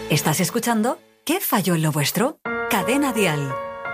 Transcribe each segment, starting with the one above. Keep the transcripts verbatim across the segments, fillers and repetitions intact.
¿Estás escuchando? ¿Qué falló en lo vuestro? Cadena Dial.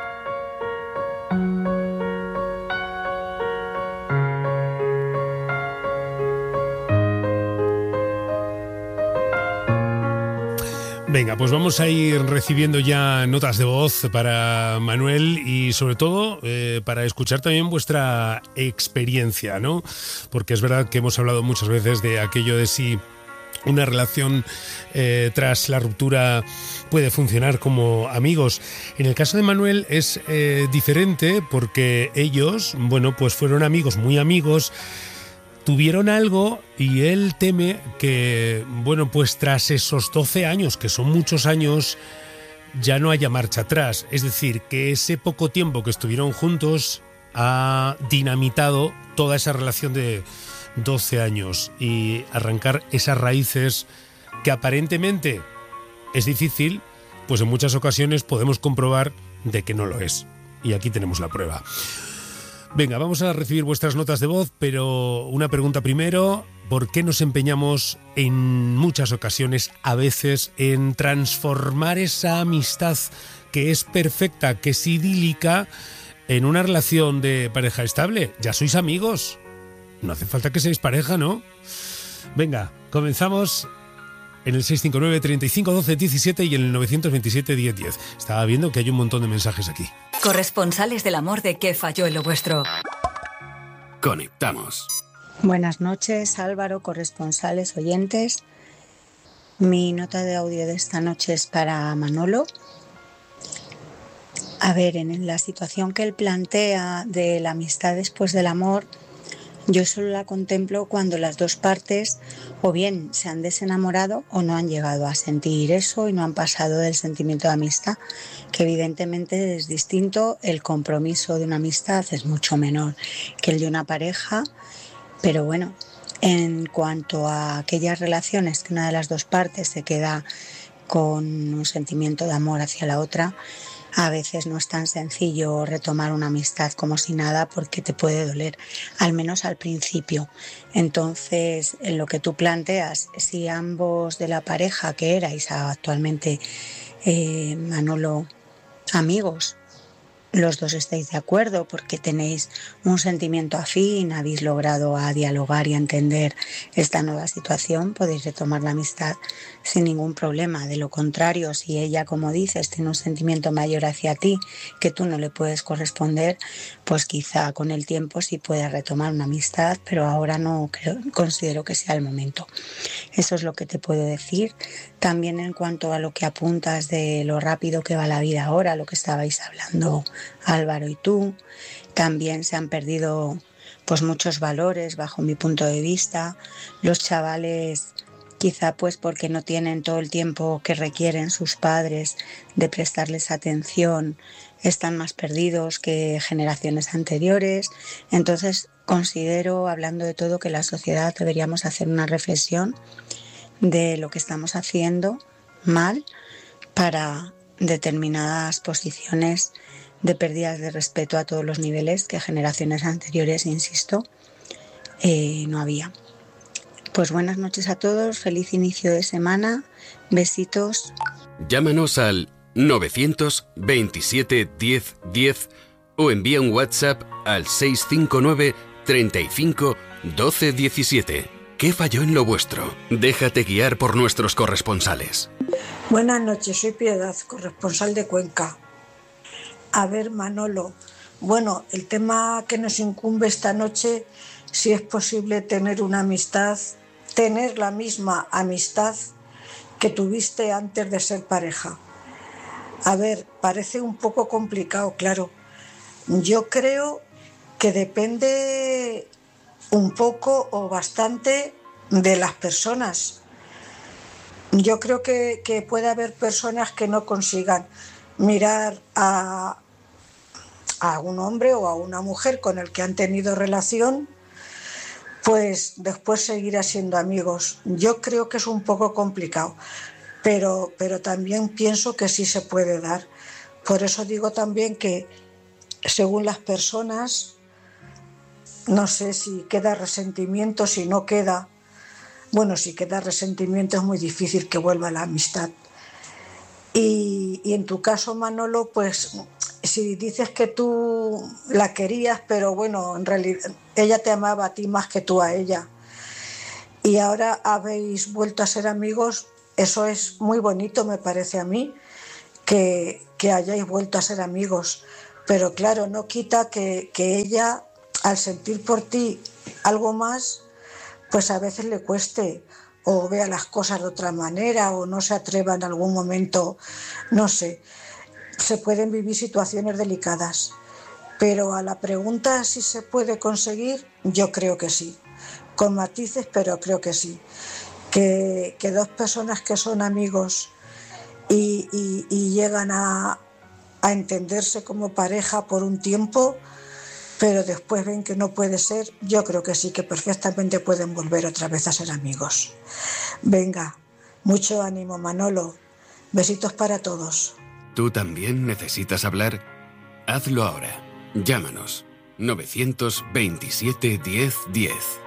Venga, pues vamos a ir recibiendo ya notas de voz para Manuel y sobre todo eh, para escuchar también vuestra experiencia, ¿no? Porque es verdad que hemos hablado muchas veces de aquello de si una relación eh, tras la ruptura puede funcionar como amigos. En el caso de Manuel es eh, diferente porque ellos, bueno, pues fueron amigos, muy amigos. Tuvieron algo y él teme que, bueno, pues tras esos doce años, que son muchos años, ya no haya marcha atrás. Es decir, que ese poco tiempo que estuvieron juntos ha dinamitado toda esa relación de doce años y arrancar esas raíces que aparentemente es difícil, pues en muchas ocasiones podemos comprobar de que no lo es. Y aquí tenemos la prueba. Venga, vamos a recibir vuestras notas de voz, pero una pregunta primero. ¿Por qué nos empeñamos en muchas ocasiones, a veces, en transformar esa amistad que es perfecta, que es idílica, en una relación de pareja estable? Ya sois amigos. No hace falta que seáis pareja, ¿no? Venga, comenzamos en el seis cinco nueve, treinta y cinco, doce, diecisiete y en el novecientos veintisiete, diez, diez. Estaba viendo que hay un montón de mensajes aquí. Corresponsales del amor de ¿Qué falló en lo vuestro? Conectamos. Buenas noches, Álvaro, corresponsales, oyentes. Mi nota de audio de esta noche es para Manolo. A ver, en la situación que él plantea de la amistad después del amor, yo solo la contemplo cuando las dos partes o bien se han desenamorado o no han llegado a sentir eso y no han pasado del sentimiento de amistad, que evidentemente es distinto. El compromiso de una amistad es mucho menor que el de una pareja, pero bueno, en cuanto a aquellas relaciones que una de las dos partes se queda con un sentimiento de amor hacia la otra, a veces no es tan sencillo retomar una amistad como si nada, porque te puede doler, al menos al principio. Entonces, en lo que tú planteas, si ambos de la pareja que erais actualmente, eh, Manolo, amigos, los dos estáis de acuerdo porque tenéis un sentimiento afín, habéis logrado a dialogar y a entender esta nueva situación, podéis retomar la amistad sin ningún problema. De lo contrario, si ella, como dices, tiene un sentimiento mayor hacia ti que tú no le puedes corresponder, pues quizá con el tiempo sí puedas retomar una amistad, pero ahora no creo, considero que sea el momento. Eso es lo que te puedo decir. También en cuanto a lo que apuntas de lo rápido que va la vida ahora, lo que estabais hablando Álvaro y tú, también se han perdido pues muchos valores bajo mi punto de vista. Los chavales, quizá pues porque no tienen todo el tiempo que requieren sus padres de prestarles atención, están más perdidos que generaciones anteriores. Entonces considero, hablando de todo, que la sociedad deberíamos hacer una reflexión de lo que estamos haciendo mal para determinadas posiciones de pérdidas de respeto a todos los niveles que generaciones anteriores, insisto, eh, no había. Pues buenas noches a todos, feliz inicio de semana, besitos. Llámanos al novecientos veintisiete, diez, diez o envía un WhatsApp al seis cinco nueve, treinta y cinco, doce, diecisiete. ¿Qué falló en lo vuestro? Déjate guiar por nuestros corresponsales. Buenas noches, soy Piedad, corresponsal de Cuenca. A ver, Manolo, bueno, el tema que nos incumbe esta noche, si es posible tener una amistad, tener la misma amistad que tuviste antes de ser pareja. A ver, parece un poco complicado, claro. Yo creo que depende un poco o bastante de las personas. Yo creo que, que puede haber personas que no consigan mirar a, a un hombre o a una mujer con el que han tenido relación, pues después seguirá siendo amigos. Yo creo que es un poco complicado, pero, pero también pienso que sí se puede dar. Por eso digo también que según las personas, no sé si queda resentimiento, si no queda. Bueno, si queda resentimiento es muy difícil que vuelva la amistad. Y, y en tu caso, Manolo, pues si dices que tú la querías, pero bueno, en realidad ella te amaba a ti más que tú a ella, y ahora habéis vuelto a ser amigos, eso es muy bonito, me parece a mí, que, que hayáis vuelto a ser amigos. Pero claro, no quita que, que ella, al sentir por ti algo más, pues a veces le cueste, o vea las cosas de otra manera, o no se atreva en algún momento, no sé. Se pueden vivir situaciones delicadas, pero a la pregunta si se puede conseguir, yo creo que sí, con matices, pero creo que sí. Que, que dos personas que son amigos y, y, y llegan a, a entenderse como pareja por un tiempo, pero después ven que no puede ser, yo creo que sí, que perfectamente pueden volver otra vez a ser amigos. Venga, mucho ánimo, Manolo. Besitos para todos. ¿Tú también necesitas hablar? Hazlo ahora. Llámanos. novecientos veintisiete diez diez.